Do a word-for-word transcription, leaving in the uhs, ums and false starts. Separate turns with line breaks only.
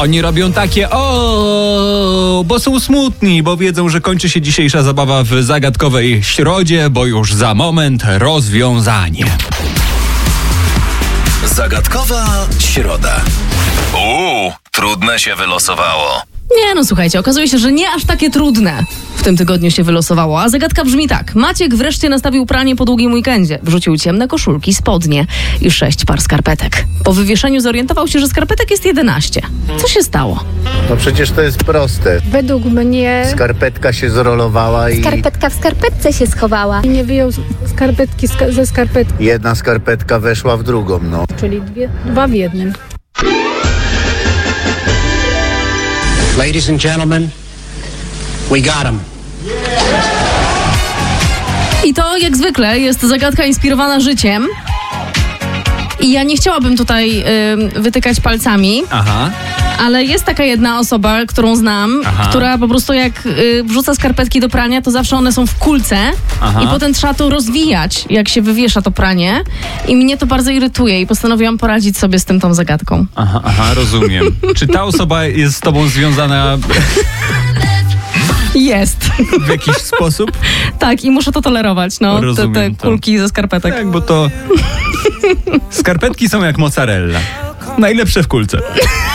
Oni robią takie o, bo są smutni, bo wiedzą, że kończy się dzisiejsza zabawa w zagadkowej środzie, bo już za moment rozwiązanie.
Zagadkowa środa. Uuu, trudne się wylosowało.
Nie no, słuchajcie, okazuje się, że nie aż takie trudne w tym tygodniu się wylosowało, a zagadka brzmi tak. Maciek wreszcie nastawił pranie po długim weekendzie. Wrzucił ciemne koszulki, spodnie i sześć par skarpetek. Po wywieszeniu zorientował się, że skarpetek jest jedenaście. Co się stało?
No przecież to jest proste.
Według mnie
Skarpetka się zrolowała i
Skarpetka w skarpetce się schowała.
nie wyjął skarpetki ska- ze skarpetki,
jedna skarpetka weszła w drugą, no.
czyli dwie, dwa w jednym.
Ladies and gentlemen, we got him.
I to jak zwykle jest zagadka inspirowana życiem. I ja nie chciałabym tutaj y, wytykać palcami,
Aha.
ale jest taka jedna osoba, którą znam,
Aha.
która po prostu jak y, wrzuca skarpetki do prania, to zawsze one są w kulce
Aha.
i potem trzeba to rozwijać, jak się wywiesza to pranie. I mnie to bardzo irytuje i postanowiłam poradzić sobie z tym tą zagadką.
Aha, aha, rozumiem. Czy ta osoba jest z tobą związana
Jest.
w jakiś sposób?
Tak, i muszę to tolerować, no, te,
Rozumiem
te
to.
kulki ze skarpetek.
Tak, bo to skarpetki są jak mozzarella. Najlepsze w kulce.